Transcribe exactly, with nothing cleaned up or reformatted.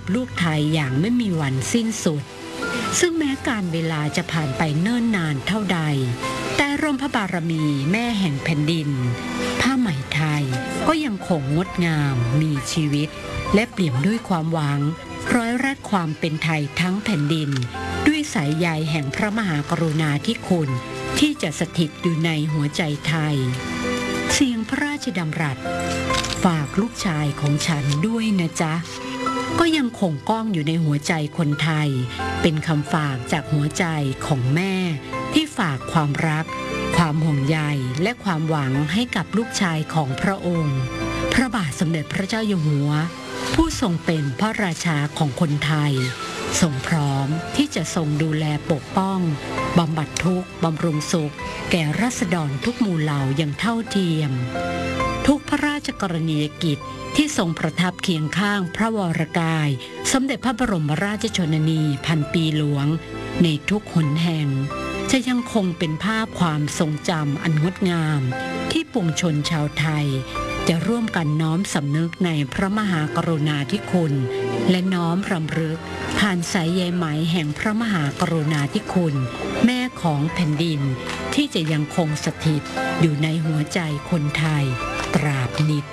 ลูกไทยอย่างไม่มีวันสิ้นสุดซึ่งแม้การเวลาจะผ่านไปเนิ่นนานเท่าใดแต่ร่มพระบารมีแม่แห่งแผ่นดินผ้าไหมไทยก็ยังคงงดงามมีชีวิตและเปี่ยมด้วยความหวังร้อยแรกความเป็นไทยทั้งแผ่นดินด้วยสายใยแห่งพระมหากรุณาธิคุณที่จะสถิตอยู่ในหัวใจไทยเสียงพระราชดำรัสฝากลูกชายของฉันด้วยนะจ๊ะก็ยังคงก้องอยู่ในหัวใจคนไทยเป็นคำฝากจากหัวใจของแม่ที่ฝากความรักความห่วงใยและความหวังให้กับลูกชายของพระองค์พระบาทสมเด็จพระเจ้าอยู่หัวผู้ทรงเป็นพระราชาของคนไทยทรงพร้อมที่จะทรงดูแลปกป้องบำบัดทุกข์บำรุงสุขแก่ราษฎรทุกหมู่เหล่าอย่างเท่าเทียมทุกพระราชกรณียกิจที่ทรงประทับเคียงข้างพระวรกายสมเด็จพระบรมราชชนนีพันปีหลวงในทุกหนแห่งจะยังคงเป็นภาพความทรงจำอันงดงามที่ปวงชนชาวไทยจะร่วมกันน้อมสำนึกในพระมหากรุณาธิคุณและน้อมรำลึกผ่านสายใยไหมแห่งพระมหากรุณาธิคุณแม่ของแผ่นดินที่จะยังคงสถิตอยู่ในหัวใจคนไทยตราบนิจ